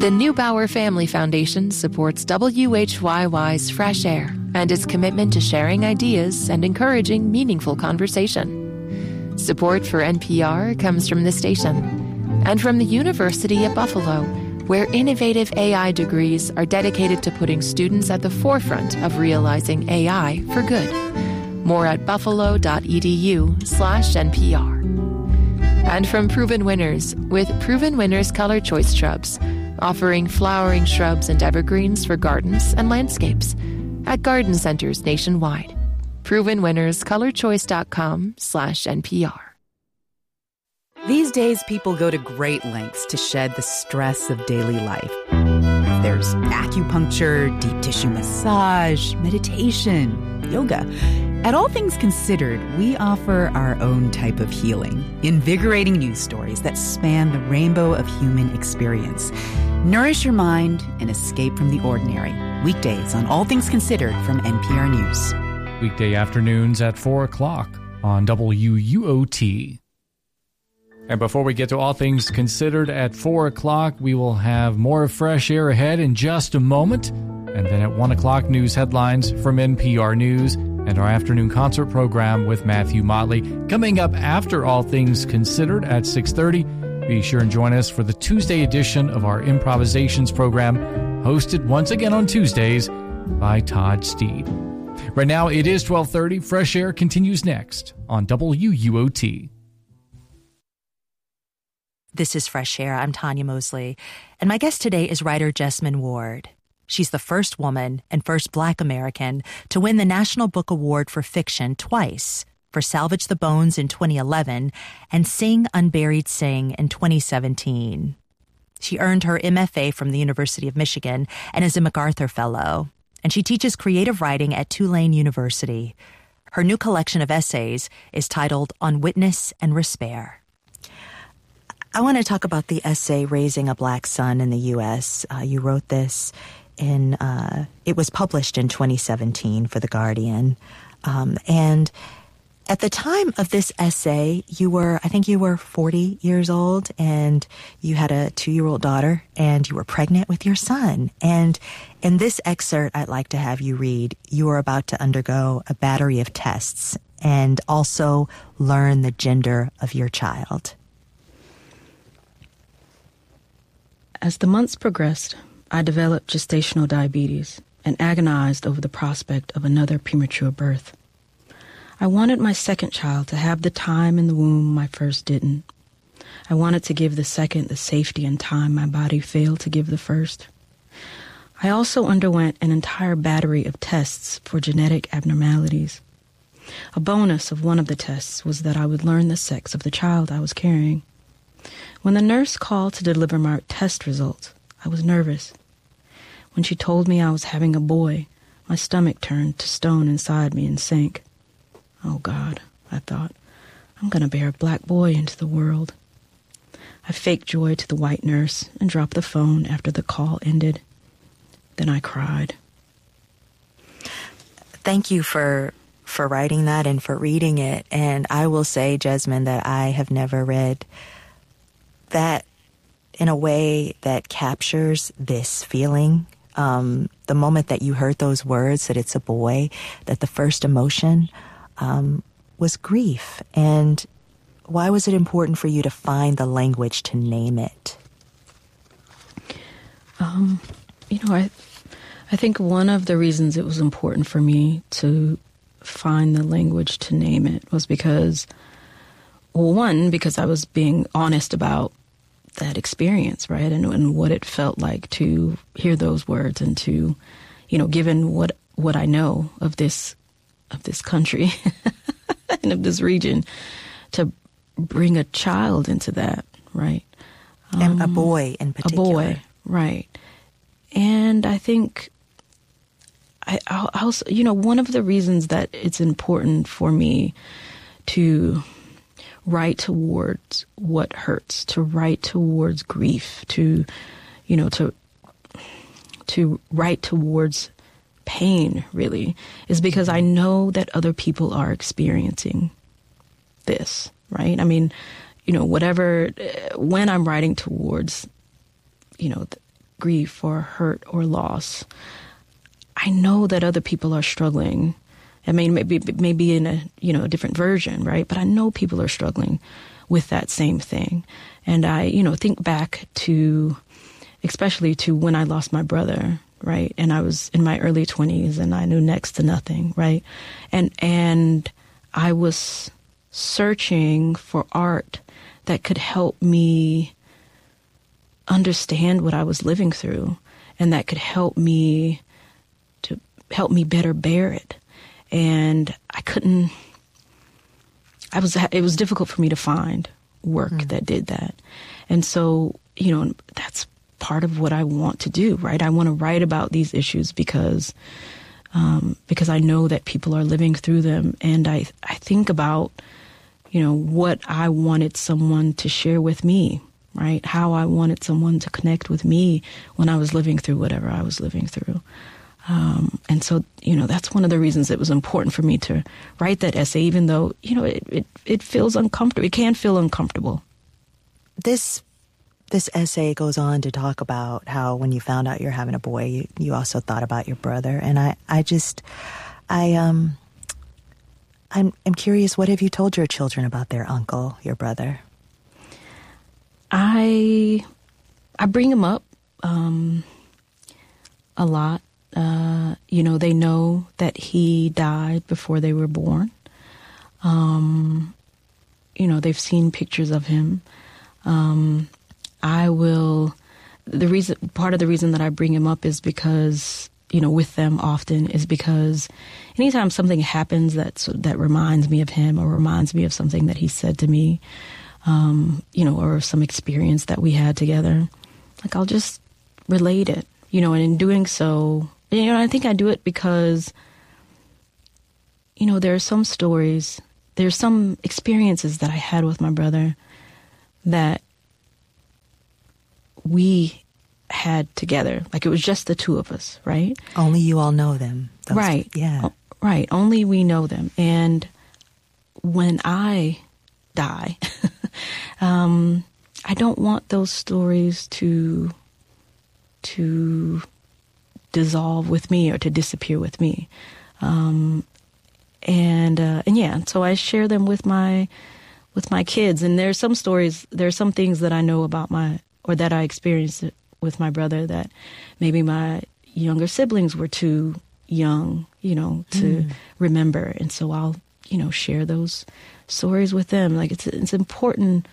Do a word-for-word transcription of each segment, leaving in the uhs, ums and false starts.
The Neubauer Family Foundation supports W H Y Y's Fresh Air and its commitment to sharing ideas and encouraging meaningful conversation. Support for N P R comes from the station and from the University at Buffalo, where innovative A I degrees are dedicated to putting students at the forefront of realizing A I for good. More at buffalo.edu slash NPR. And from Proven Winners, with Proven Winners Color Choice Shrubs, offering flowering shrubs and evergreens for gardens and landscapes at garden centers nationwide. proven winners color choice dot com slash N P R. These days, people go to great lengths to shed the stress of daily life. There's acupuncture, deep tissue massage, meditation, yoga. At All Things Considered, we offer our own type of healing, invigorating news stories that span the rainbow of human experience. Nourish your mind and escape from the ordinary. Weekdays on All Things Considered from N P R News. Weekday afternoons at four o'clock on W U O T. And before we get to All Things Considered at four o'clock, we will have more Fresh Air ahead in just a moment. And then at one o'clock, news headlines from N P R News and our afternoon concert program with Matthew Motley. Coming up after All Things Considered at six thirty, be sure and join us for the Tuesday edition of our Improvisations program, hosted once again on Tuesdays by Todd Steed. Right now, it is twelve thirty. Fresh Air continues next on W U O T. This is Fresh Air. I'm Tanya Mosley, and my guest today is writer Jesmyn Ward. She's the first woman and first Black American to win the National Book Award for Fiction twice, for Salvage the Bones in twenty eleven and Sing Unburied Sing in twenty seventeen. She earned her M F A from the University of Michigan and is a MacArthur Fellow, and she teaches creative writing at Tulane University. Her new collection of essays is titled On Witness and Respair. I want to talk about the essay Raising a Black Son in the U S Uh, you wrote this in, uh, it was published in twenty seventeen for The Guardian. Um, and at the time of this essay, you were, I think you were forty years old, and you had a two-year-old daughter, and you were pregnant with your son. And in this excerpt, I'd like to have you read, you are about to undergo a battery of tests and also learn the gender of your child. As the months progressed, I developed gestational diabetes and agonized over the prospect of another premature birth. I wanted my second child to have the time in the womb my first didn't. I wanted to give the second the safety and time my body failed to give the first. I also underwent an entire battery of tests for genetic abnormalities. A bonus of one of the tests was that I would learn the sex of the child I was carrying. When the nurse called to deliver my test results, I was nervous. When she told me I was having a boy, my stomach turned to stone inside me and sank. Oh, God, I thought, I'm going to bear a black boy into the world. I faked joy to the white nurse and dropped the phone after the call ended. Then I cried. Thank you for for writing that and for reading it. And I will say, Jesmyn, that I have never read that in a way that captures this feeling. Um, the moment that you heard those words, that it's a boy, that the first emotion um, was grief. And why was it important for you to find the language to name it? Um, you know, I, I think one of the reasons it was important for me to find the language to name it was because, well, one, because I was being honest about that experience, right, and, and what it felt like to hear those words, and to, you know, given what what I know of this of this country and of this region, to bring a child into that, right, um, and a boy in particular, a boy, right, and I think. I also, you know, one of the reasons that it's important for me to write towards what hurts, to write towards grief, to, you know, to to write towards pain, really, is because I know that other people are experiencing this, right? I mean, you know, whatever, when I'm writing towards, you know, grief or hurt or loss, I know that other people are struggling. I mean, maybe maybe in a, you know, a different version, right? But I know people are struggling with that same thing. And I, you know, think back to, especially to when I lost my brother, right? And I was in my early twenties and I knew next to nothing, right? And and I was searching for art that could help me understand what I was living through, and that could help me to help me better bear it. And I couldn't, I was, it was difficult for me to find work mm. that did that. And so, you know, that's part of what I want to do, right? I want to write about these issues because, um, because I know that people are living through them. And I, I think about, you know, what I wanted someone to share with me, right? How I wanted someone to connect with me when I was living through whatever I was living through. Um, and so, you know, that's one of the reasons it was important for me to write that essay, even though, you know, it, it, it feels uncomfortable. It can feel uncomfortable. This this essay goes on to talk about how when you found out you're having a boy, you, you also thought about your brother. And I, I just, I, um, I'm, I'm curious, what have you told your children about their uncle, your brother? I, I bring him up, um, a lot. Uh, you know, they know that he died before they were born. Um, you know, they've seen pictures of him. Um, I will, the reason, part of the reason that I bring him up is because, you know, with them often is because anytime something happens that's, that reminds me of him or reminds me of something that he said to me, um, you know, or some experience that we had together, like I'll just relate it, you know, and in doing so, you know, I think I do it because, you know, there are some stories, there's some experiences that I had with my brother that we had together. Like it was just the two of us, right? Only you all know them. Those right. Two. Yeah. Right. Only we know them. And when I die, um, I don't want those stories to, to dissolve with me or to disappear with me. Um, and, uh, and yeah, so I share them with my, with my kids. And there's some stories, there are some things that I know about my, or that I experienced with my brother that maybe my younger siblings were too young, you know, to mm. remember. And so I'll, you know, share those stories with them. Like it's, it's important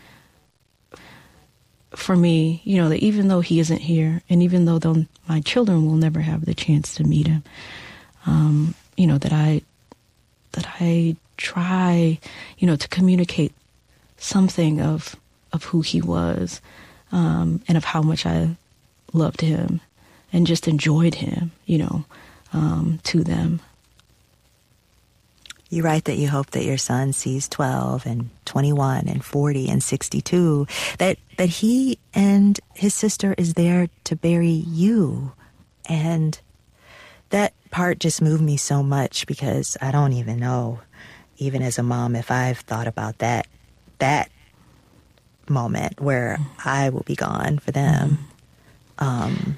for me, you know, that even though he isn't here and even though my children will never have the chance to meet him, um, you know, that I, that I try, you know, to communicate something of, of who he was, um, and of how much I loved him and just enjoyed him, you know, um, to them. You write that you hope that your son sees twelve and twenty-one and forty and sixty-two, that, that he and his sister is there to bury you. And that part just moved me so much because I don't even know, even as a mom, if I've thought about that, that moment where I will be gone for them. Mm-hmm. Um,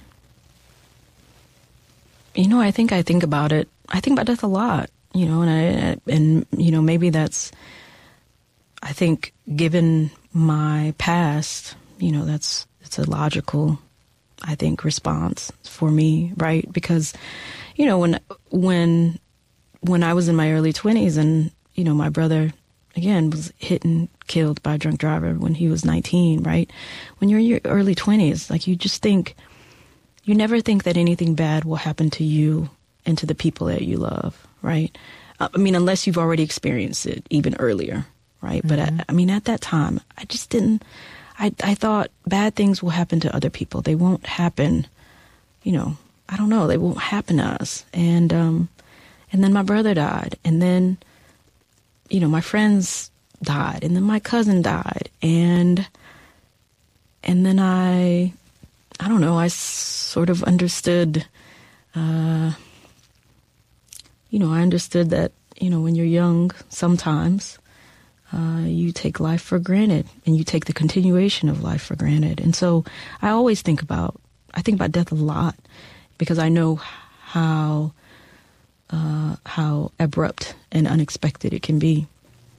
you know, I think I think about it. I think about death a lot. You know, and I, and, you know, maybe that's, I think, given my past, you know, that's, it's a logical, I think, response for me, right? Because, you know, when, when, when I was in my early twenties and, you know, my brother, again, was hit and killed by a drunk driver when he was nineteen, right? When you're in your early twenties, like, you just think, you never think that anything bad will happen to you and to the people that you love. Right. I mean, unless you've already experienced it even earlier. Right. Mm-hmm. But I, I mean, at that time, I just didn't I, I thought bad things will happen to other people. They won't happen. You know, I don't know. They won't happen to us. And um, and then my brother died. And then, you know, my friends died. And then my cousin died. And and then I I don't know. I sort of understood. Uh, You know, I understood that, you know, when you're young, sometimes uh, you take life for granted and you take the continuation of life for granted. And so I always think about, I think about death a lot because I know how uh, how abrupt and unexpected it can be.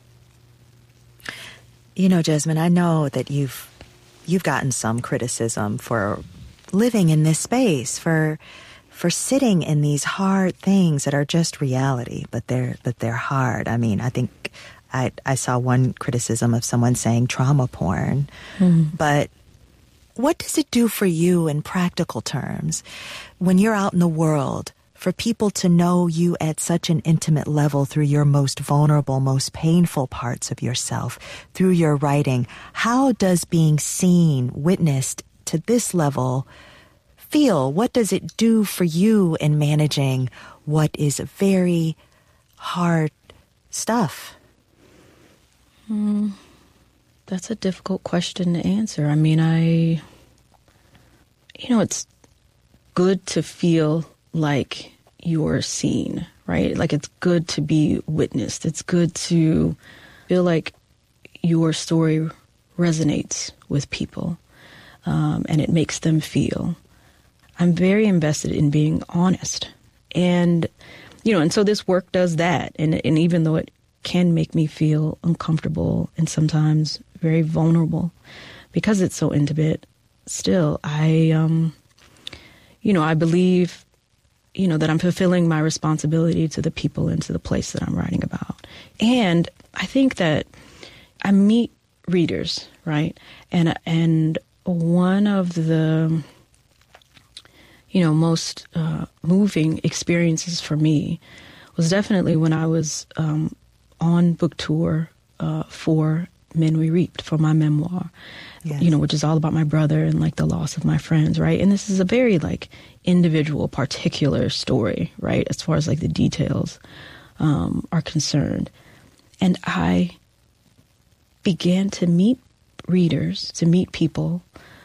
You know, Jesmyn, I know that you've you've gotten some criticism for living in this space, for for sitting in these hard things that are just reality, but they're but they're hard. I mean, I think I I saw one criticism of someone saying trauma porn, mm. but what does it do for you in practical terms when you're out in the world for people to know you at such an intimate level through your most vulnerable, most painful parts of yourself, through your writing? How does being seen, witnessed to this level feel? What does it do for you in managing what is very hard stuff? Mm, that's a difficult question to answer. I mean, I, you know, it's good to feel like you're seen, right? Like it's good to be witnessed. It's good to feel like your story resonates with people, um, and it makes them feel. I'm very invested in being honest. And, you know, and so this work does that. And, and even though it can make me feel uncomfortable and sometimes very vulnerable because it's so intimate, still, I, um, you know, I believe, you know, that I'm fulfilling my responsibility to the people and to the place that I'm writing about. And I think that I meet readers, right? And, and one of the, you know, most uh, moving experiences for me was definitely when I was um, on book tour uh, for Men We Reaped, for my memoir, yes. you know, which is all about my brother and like the loss of my friends, right? And this is a very like individual, particular story, right? As far as like the details um, are concerned. And I began to meet readers, to meet people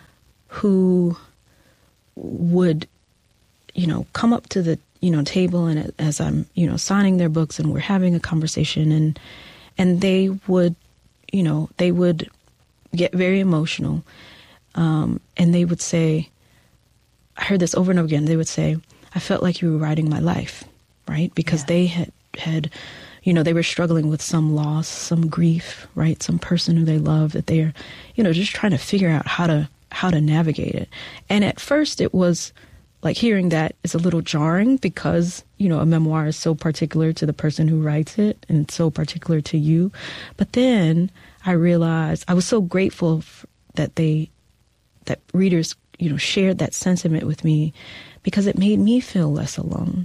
who would, you know, come up to the, you know, table and as I'm, you know, signing their books and we're having a conversation and, and they would, you know, they would get very emotional. Um, and they would say, I heard this over and over again. They would say, I felt like you were writing my life, right? Because yeah. they had, had, you know, they were struggling with some loss, some grief, right? Some person who they love that they're, you know, just trying to figure out how to, how to navigate it. And at first it was like hearing that is a little jarring because, you know, a memoir is so particular to the person who writes it and so particular to you. But then I realized I was so grateful f- that they, that readers, you know, shared that sentiment with me because it made me feel less alone.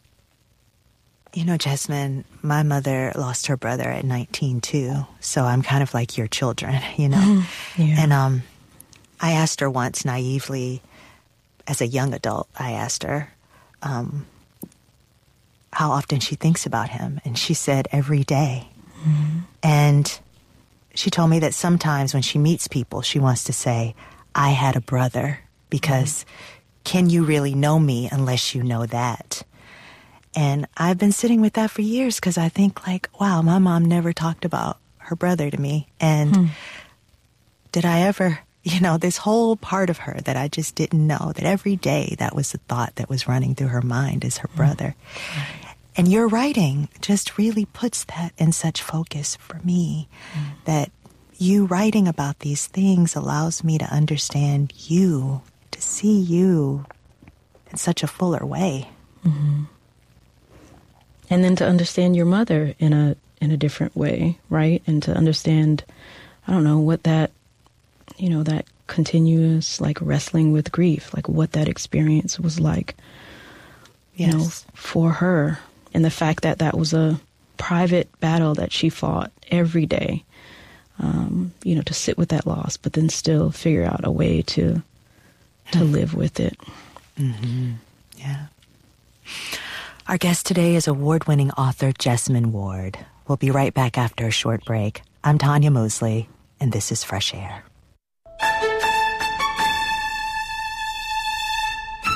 You know, Jesmyn, my mother lost her brother at nineteen too. So I'm kind of like your children, you know. yeah. And um, I asked her once naively, as a young adult, I asked her um, how often she thinks about him. And she said every day. Mm-hmm. And she told me that sometimes when she meets people, she wants to say, I had a brother, because mm-hmm. can you really know me unless you know that? And I've been sitting with that for years because I think like, wow, my mom never talked about her brother to me. And hmm. did I ever, you know, this whole part of her that I just didn't know, that every day that was the thought that was running through her mind is her hmm. brother. And your writing just really puts that in such focus for me, hmm. that you writing about these things allows me to understand you, to see you in such a fuller way. Mm-hmm. And then to understand your mother in a in a different way, right? And to understand, I don't know, what that, you know, that continuous, like, wrestling with grief, like, what that experience was like, you yes. know, for her. And the fact that that was a private battle that she fought every day, um, you know, to sit with that loss, but then still figure out a way to to live with it. Mm-hmm. Yeah. Our guest today is award-winning author Jesmyn Ward. We'll be right back after a short break. I'm Tanya Mosley, and this is Fresh Air.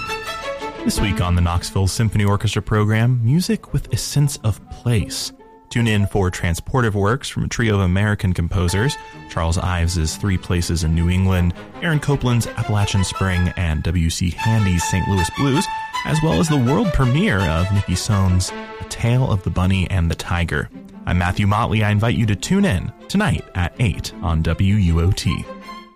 This week on the Knoxville Symphony Orchestra program, music with a sense of place. Tune in for Transportive Works from a trio of American composers, Charles Ives' Three Places in New England, Aaron Copland's Appalachian Spring, and W C Handy's Saint Louis Blues, as well as the world premiere of Nikki Sohn's A Tale of the Bunny and the Tiger. I'm Matthew Motley. I invite you to tune in tonight at eight on W U O T.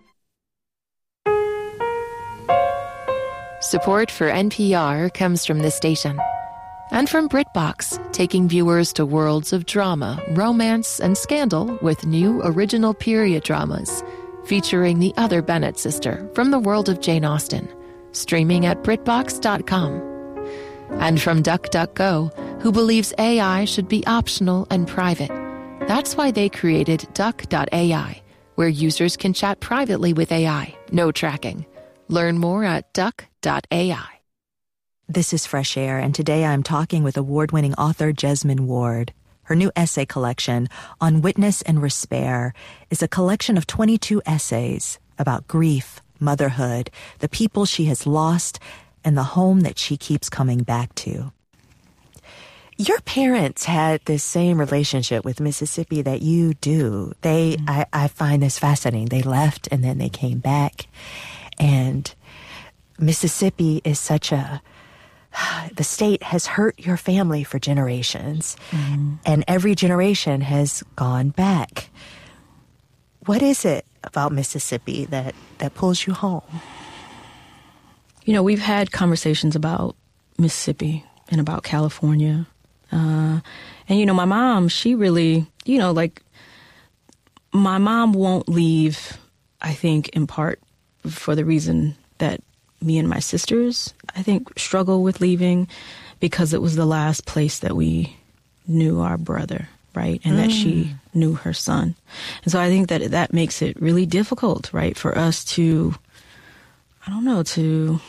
Support for N P R comes from this station and from BritBox, taking viewers to worlds of drama, romance, and scandal with new original period dramas featuring the other Bennett sister from the world of Jane Austen, streaming at BritBox dot com. And from DuckDuckGo, who believes A I should be optional and private. That's why they created Duck dot A I, where users can chat privately with A I, no tracking. Learn more at Duck dot A I. This is Fresh Air, and today I'm talking with award-winning author Jesmyn Ward. Her new essay collection, On Witness and Respair, is a collection of twenty-two essays about grief, motherhood, the people she has lost, and the home that she keeps coming back to. Your parents had this same relationship with Mississippi that you do. They, mm-hmm. I, I find this fascinating. They left and then they came back. And Mississippi is such a... The state has hurt your family for generations, mm-hmm. and every generation has gone back. What is it about Mississippi that, that pulls you home? You know, we've had conversations about Mississippi and about California. Uh, and, you know, my mom, she really, you know, like, my mom won't leave, I think, in part for the reason that me and my sisters, I think, struggle with leaving, because it was the last place that we knew our brother, right? And mm. that she knew her son. And so I think that that makes it really difficult, right, for us to, I don't know, to,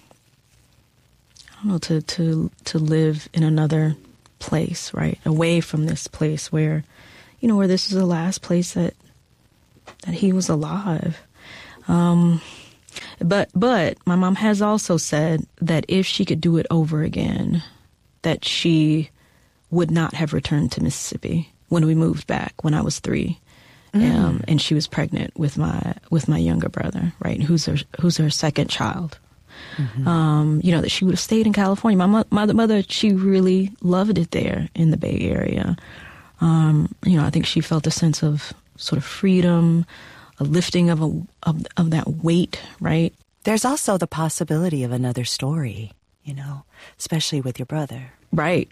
I don't know, to, to, to live in another place, right? Away from this place where, you know, where this is the last place that, that he was alive. Um, But but my mom has also said that if she could do it over again, that she would not have returned to Mississippi when we moved back when I was three, mm. um, and she was pregnant with my with my younger brother, right, who's her who's her second child. Mm-hmm. Um, you know, that she would have stayed in California. My mo- mother, mother, she really loved it there in the Bay Area. Um, you know, I think she felt a sense of sort of freedom, a lifting of a of, of that weight, right? There's also the possibility of another story, you know, especially with your brother. Right,